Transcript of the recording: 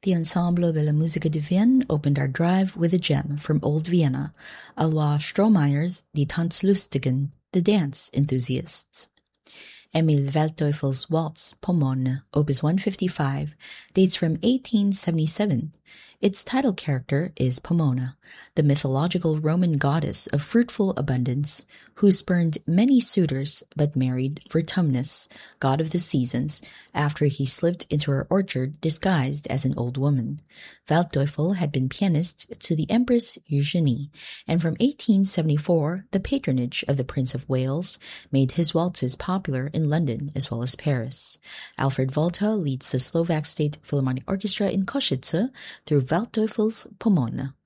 The Ensemble de la Musique de Vienne opened our drive with a gem from Old Vienna, Alois Strohmeyer's Die Tanzlustigen, The Dance Enthusiasts. Emil Waldteufel's Waltz Pomone, Opus 155, dates from 1877. Its title character is Pomona, the mythological Roman goddess of fruitful abundance, who spurned many suitors but married Vertumnus, god of the seasons, after he slipped into her orchard disguised as an old woman. Waldteufel had been pianist to the Empress Eugenie, and from 1874 the patronage of the Prince of Wales made his waltzes popular in London as well as Paris. Alfred Volta leads the Slovak State Philharmonic Orchestra in Košice through Waldteufel's Pomone.